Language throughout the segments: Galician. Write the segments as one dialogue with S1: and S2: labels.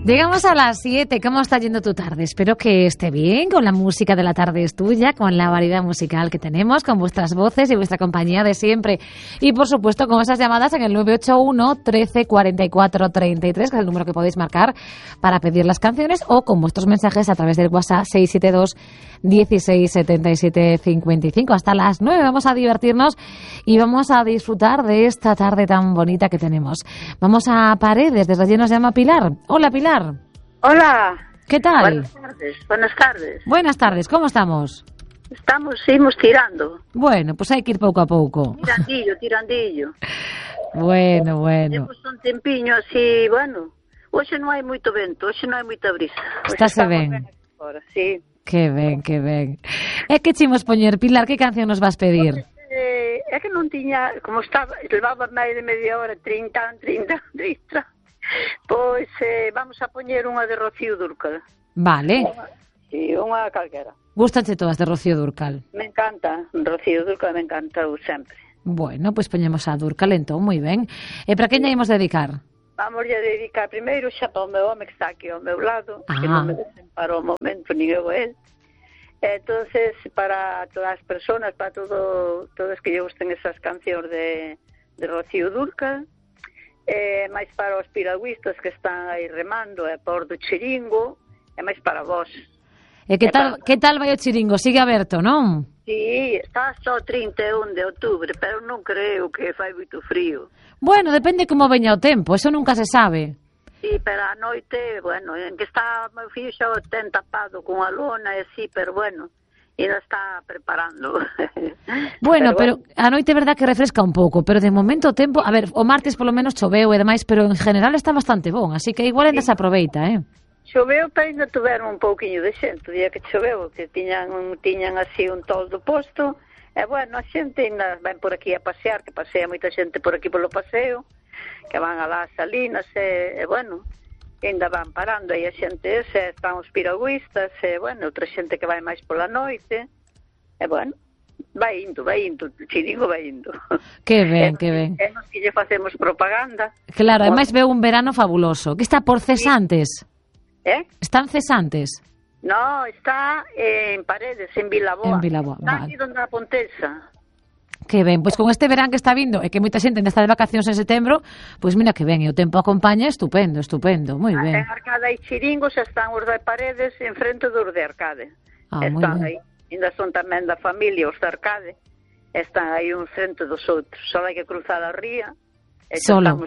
S1: Llegamos a las 7. ¿Cómo está yendo tu tarde? Espero que esté bien, con la música de la tarde es tuya, con la variedad musical que tenemos, con vuestras voces y vuestra compañía de siempre. Y, por supuesto, con esas llamadas en el 981 13 44 33, que es el número que podéis marcar para pedir las canciones, o con vuestros mensajes a través del WhatsApp 672 16 77 55. Hasta las 9 vamos a divertirnos y vamos a disfrutar de esta tarde tan bonita que tenemos. Vamos a Paredes, desde allí nos llama Pilar. Hola, Pilar.
S2: Hola.
S1: ¿Qué tal?
S2: Buenas tardes. Buenas tardes.
S1: Buenas tardes, ¿cómo estamos?
S2: Seguimos tirando.
S1: Bueno, pues hay que ir pouco a pouco.
S2: Tirandillo.
S1: Bueno.
S2: Temos un tempiño así, bueno. Hoxe non hai moito vento, hoxe non hai moita brisa.
S1: Estáse ben.
S2: Agora, sí.
S1: Que ben. E que chimos poñer, Pilar, que canción nos vas pedir?
S2: É que non tiña, como estaba, levaba máis de media hora, 30. Pois vamos a poñer unha de Rocío Dúrcal.
S1: Vale.
S2: Sí, unha calquera.
S1: Gústanche todas de Rocío Dúrcal?
S2: Me encanta, Rocío Dúrcal me encanta sempre.
S1: Bueno, pois poñemos a Dúrcal entón, moi ben. E para quen lle imos dedicar?
S2: Vamos a dedicar primeiro xa para o meu home que está aquí ao meu lado, que non me desempara o momento, ni eu el. Entonces, para todas as personas, para todos que lle gusten esas cancións de Rocío Dúrcal, máis para os piragüistas que están aí remando, e por do Chiringo, e máis para vos.
S1: E que tal vai o Chiringo? Sigue aberto, non?
S2: Sí, está só 31 de outubro, pero non creo que fai moito frío.
S1: Bueno, depende como veña o tempo, eso nunca se sabe.
S2: Sí, pero a noite, bueno, en que está meu fillo xa o ten tapado con a lona e así, pero bueno, ainda está preparando.
S1: Bueno, pero a noite é verdad que refresca un pouco, pero de momento o tempo, a ver, o martes polo menos choveu e demais, pero en general está bastante bon, así que igual ainda se aproveita,
S2: Choveu, pero ainda tuveron un pouquiño de xente, o día que choveu, que tiñan así un toldo posto, e bueno, a xente ainda ven por aquí a pasear, que pasea moita xente por aquí polo paseo, que van a las Salinas, e bueno, ainda van parando aí a xente ese, están os piragüistas, e bueno, outra xente que vai máis pola noite, e bueno, vai indo, o Chiringo vai indo.
S1: Que ben.
S2: E nos que lle facemos propaganda.
S1: Claro, ademais veo un verano fabuloso, que está por cesantes. Están cesantes?
S2: No, está en Paredes, en Vilaboa.
S1: En Vilaboa,
S2: está
S1: vale.
S2: aquí donde a Pontesa.
S1: Que ben, pois con este verán que está vindo e que moita xente ainda está de vacacións en setembro, pois mira que ben, e o tempo acompaña, estupendo, moi ben.
S2: En Arcade e Chiringo xa están os de Paredes en frente dos de Arcade. Están aí, ainda son tamén da familia os de Arcade, están aí un frente dos outros, só hai que cruzar a ría.
S1: Solo.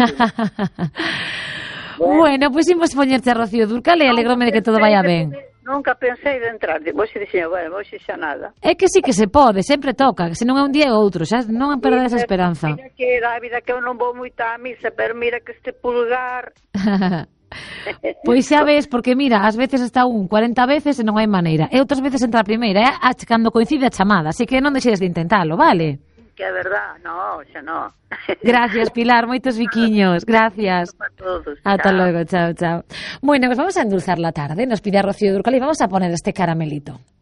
S1: Bueno, pois imos poñerte a Rocío Dúrcal e alegrome de que todo vaya ben.
S2: Nunca pensei de entrar, hoxe dixen, bueno, hoxe xa nada.
S1: É que sí que se pode, sempre toca, que se non é un día é outro, xa non perdes esa esperanza.
S2: Mira que a vida que eu non vou moito á misa, pero mira que este pulgar...
S1: Pois xa ves, porque mira, ás veces está 40 veces e non hai maneira, e outras veces entra a primeira, cando coincide a chamada, así que non deixes de intentalo, vale?
S2: Que é verdad, no, xa no.
S1: Gracias, Pilar, moitos biquiños, gracias. Hasta luego, chao. Bueno, pues vamos a endulzar la tarde, nos pide a Rocío Dúrcal y vamos a poner este caramelito.